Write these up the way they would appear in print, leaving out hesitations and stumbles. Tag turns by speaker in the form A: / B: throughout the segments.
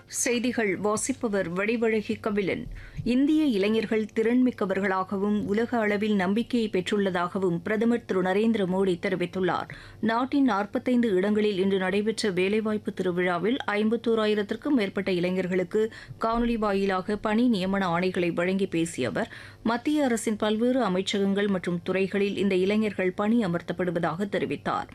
A: செய்திகள் வாசிப்பவர் வடிவழகி கபிலன். இந்திய இளைஞர்கள் திறன்மிக்கவர்களாகவும் உலக அளவில் நம்பிக்கையை பெற்றுள்ளதாகவும் பிரதமர் திரு நரேந்திர மோடி தெரிவித்துள்ளார். நாட்டின் 45 இடங்களில் இன்று நடைபெற்ற வேலைவாய்ப்பு திருவிழாவில் 51,000க்கும் மேற்பட்ட இளைஞர்களுக்கு காணொலி வாயிலாக பணி நியமன ஆணைகளை வழங்கி பேசிய அவர், மத்திய அரசின் பல்வேறு அமைச்சகங்கள் மற்றும் துறைகளில் இந்த இளைஞர்கள் பணி அமர்த்தப்படுவதாக தெரிவித்தார்.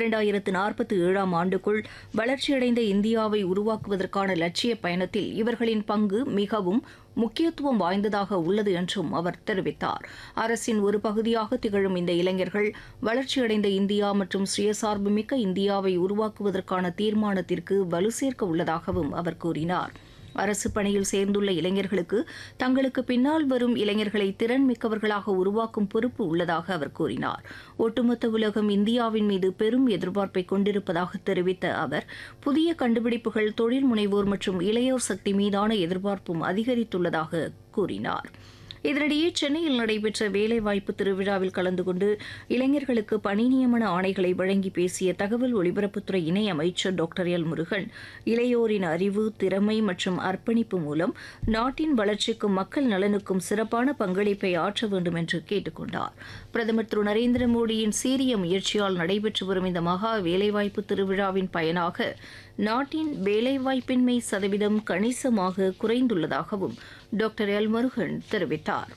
A: 2047ஆம் ஆண்டுக்குள் வளர்ச்சியடைந்த இந்தியாவை உருவாக்குவதற்கான லட்சிய பயணத்தில் இவர்களின் பங்கு மிகவும் முக்கியத்துவம் வாய்ந்ததாக உள்ளது என்றும் அவர் தெரிவித்தார். அரசின் ஒரு பகுதியாக திகழும் இந்த இளைஞர்கள் வளர்ச்சியடைந்த இந்தியா மற்றும் சுயசார்புமிக்க இந்தியாவை உருவாக்குவதற்கான தீர்மானத்திற்கு வலு சேர்க்க உள்ளதாகவும் அவர் கூறினார். அரசு பணியில் சேர்ந்துள்ள இளைஞர்களுக்கு தங்களுக்கு பின்னால் வரும் இளைஞர்களை திறன் மிக்கவர்களாக உருவாக்கும் பொறுப்பு உள்ளதாக அவர் கூறினார். ஒட்டுமொத்த உலகம் இந்தியாவின் மீது பெரும் எதிர்பார்ப்பை கொண்டிருப்பதாக தெரிவித்த அவர், புதிய கண்டுபிடிப்புகள், தொழில் முனைவோர் மற்றும் இளையோர் சக்தி மீதான எதிர்பார்ப்பும் அதிகரித்துள்ளதாக கூறினார். இதனிடையே சென்னையில் நடைபெற்ற வேலைவாய்ப்பு திருவிழாவில் கலந்து கொண்டு இளைஞர்களுக்கு பணி நியமன ஆணைகளை வழங்கி பேசிய தகவல் ஒலிபரப்புத்துறை இணையமைச்சர் டாக்டர் எல் முருகன், இளையோரின் அறிவு, திறமை மற்றும் அர்ப்பணிப்பு மூலம் நாட்டின் வளர்ச்சிக்கும் மக்கள் நலனுக்கும் சிறப்பான பங்களிப்பை ஆற்ற வேண்டும் என்று கேட்டுக் கொண்டார். பிரதமர் திரு நரேந்திர மோடியின் சீரிய முயற்சியால் நடைபெற்று வரும் இந்த மகா வேலைவாய்ப்பு திருவிழாவின் பயனாக நாட்டின் வேலைவாய்ப்பின்மை சதவீதம் கணிசமாக குறைந்துள்ளதாகவும் டாக்டர் எல் முருகன் தெரிவித்தார்.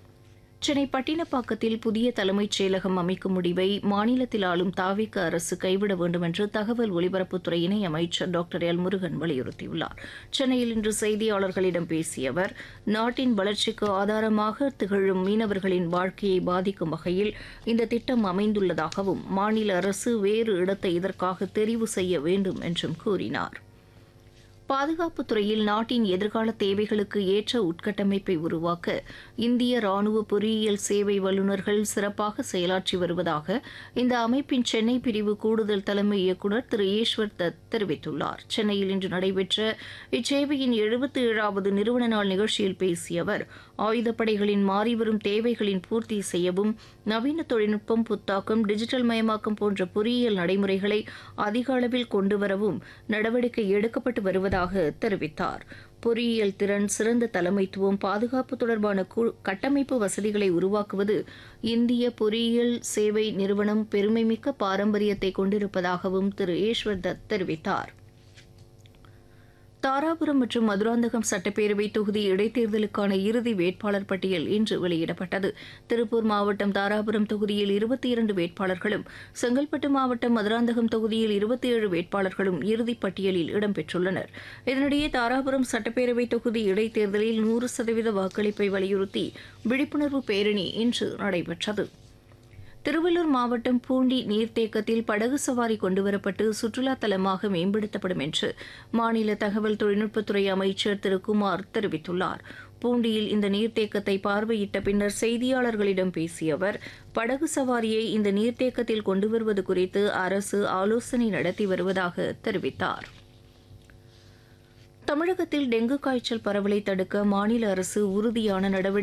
A: சென்னை பட்டினப்பாக்கத்தில் புதிய தலைமைச் செயலகம் அமைக்கும் முடிவை மாநிலத்தில் ஆளும் தாவேக அரசு கைவிட வேண்டும் என்று தகவல் ஒலிபரப்புத்துறை இணையமைச்சர் டாக்டர் எல் முருகன் வலியுறுத்தியுள்ளார். சென்னையில் இன்று செய்தியாளர்களிடம் பேசிய அவர், நாட்டின் வளர்ச்சிக்கு ஆதாரமாக திகழும் மீனவர்களின் வாழ்க்கையை பாதிக்கும் வகையில் இந்த திட்டம் அமைந்துள்ளதாகவும் மாநில அரசு வேறு இடத்தை இதற்காக தெரிவு செய்ய வேண்டும் என்றும் கூறினார். பாதுகாப்புத் துறையில் நாட்டின் எதிர்கால தேவைகளுக்கு ஏற்ற உட்கட்டமைப்பை உருவாக்க இந்திய ராணுவ பொறியியல் சேவை வல்லுநர்கள் சிறப்பாக செயலாற்றி வருவதாக இந்த அமைப்பின் சென்னை பிரிவு கூடுதல் தலைமை இயக்குநர் திரு ஈஸ்வர் தத் தெரிவித்துள்ளார். சென்னையில் இன்று நடைபெற்ற இச்சேவையின் 77வது நிறுவன நாள் நிகழ்ச்சியில் பேசிய அவர், ஆயுதப்படைகளின் மாறிவரும் தேவைகளின் பூர்த்தி செய்யவும் நவீன தொழில்நுட்பம், புத்தாக்கம், டிஜிட்டல் மயமாக்கம் போன்ற பொறியியல் நடைமுறைகளை அதிக அளவில் கொண்டுவரவும் நடவடிக்கை எடுக்கப்பட்டு வருவதாக தெரிவித்தார். பொறியியல் திறன், சிறந்த தலைமைத்துவம், பாதுகாப்பு தொடர்பான கட்டமைப்பு வசதிகளை உருவாக்குவது இந்திய பொறியியல் சேவை நிறுவனம் பெருமைமிக்க பாரம்பரியத்தை கொண்டிருப்பதாகவும் திரு ஈஸ்வர் தத் தெரிவித்தார். தாராபுரம் மற்றும் மதுராந்தகம் சட்டப்பேரவை தொகுதி இடைத்தேர்தலுக்கான இறுதி வேட்பாளர் பட்டியல் இன்று வெளியிடப்பட்டது. திருப்பூர் மாவட்டம் தாராபுரம் தொகுதியில் 22 வேட்பாளர்களும், செங்கல்பட்டு மாவட்டம் மதுராந்தகம் தொகுதியில் 27 வேட்பாளர்களும் இறுதிப் பட்டியலில் இடம்பெற்றுள்ளனர். இதனிடையே தாராபுரம் சட்டப்பேரவை தொகுதி இடைத்தேர்தலில் 100% வாக்களிப்பை வலியுறுத்தி விழிப்புணர்வு பேரணி இன்று நடைபெற்றது. திருவள்ளூர் மாவட்டம் பூண்டி நீர்த்தேக்கத்தில் படகு சவாரி கொண்டுவரப்பட்டு சுற்றுலா தலமாக மேம்படுத்தப்படும் என்று மாநில தகவல் தொழில்நுட்பத்துறை அமைச்சர் திரு குமார் தெரிவித்துள்ளார். பூண்டியில் இந்த நீர்த்தேக்கத்தை பார்வையிட்ட பின்னர் செய்தியாளர்களிடம் பேசிய அவர், படகு சவாரியை இந்த நீர்த்தேக்கத்தில் கொண்டுவருவது குறித்து அரசு ஆலோசனை நடத்தி வருவதாக தெரிவித்தார். தமிழகத்தில் டெங்கு காய்ச்சல் பரவலை தடுக்க மாநில அரசு உறுதியான நடவடிக்கை